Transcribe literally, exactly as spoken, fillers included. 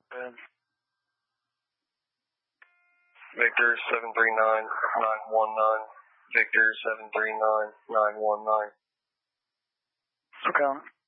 Good. Victor seven three nine nine one nine. Victor seven three nine nine one nine. Okay.